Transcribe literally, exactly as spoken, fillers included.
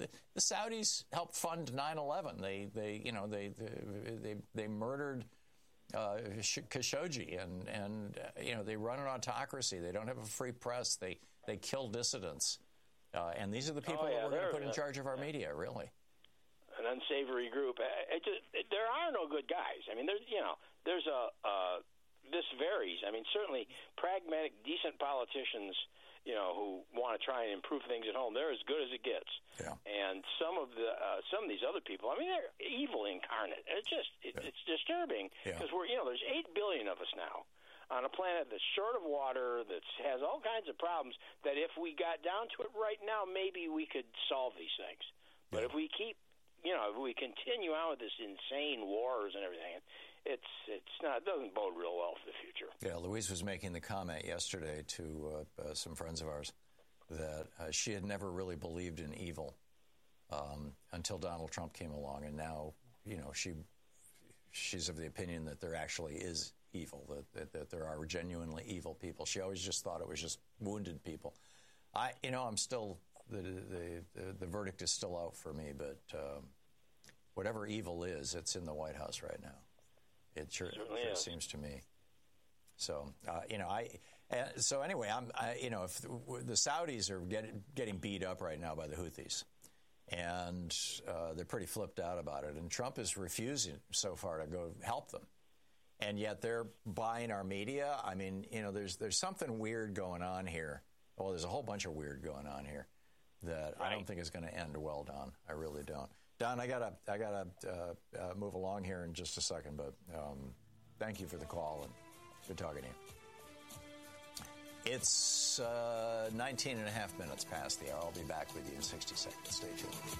the, the Saudis helped fund nine eleven. They, they, you know, they, they, they, they murdered uh, Khashoggi, and and uh, you know, they run an autocracy. They don't have a free press. They they kill dissidents, uh, and these are the people oh, yeah, that we're going to put in uh, charge of our yeah. media, really. An unsavory group. It just, it, there are no good guys. I mean, there's you know, there's a uh, this varies. I mean, certainly pragmatic, decent politicians, you know, who want to try and improve things at home, they're as good as it gets. Yeah. And some of the uh, some of these other people, I mean, they're evil incarnate. It's just it, yeah. it's disturbing because yeah. we're you know, there's eight billion of us now on a planet that's short of water, that has all kinds of problems. That if we got down to it right now, maybe we could solve these things. But yeah. if we keep You know, if we continue on with this insane wars and everything, it's it's not it doesn't bode real well for the future. Yeah, Louise was making the comment yesterday to uh, uh, some friends of ours that uh, she had never really believed in evil um, until Donald Trump came along, and now you know she she's of the opinion that there actually is evil, that that, that there are genuinely evil people. She always just thought it was just wounded people. I you know I'm still. The, the the the verdict is still out for me, but um, whatever evil is, it's in the White House right now. It sure, Certainly it is. seems to me. So uh, you know, I uh, so anyway, I'm I, you know if the, the Saudis are getting getting beat up right now by the Houthis, and uh, they're pretty flipped out about it, and Trump is refusing so far to go help them, and yet they're buying our media. I mean, you know, there's there's something weird going on here. Well, there's a whole bunch of weird going on here that right. I don't think is going to end well, Don. I really don't. Don, I gotta, I gotta uh, uh, move along here in just a second, but um, thank you for the call and good talking to you. It's uh, nineteen and a half minutes past the hour. I'll be back with you in sixty seconds. Stay tuned.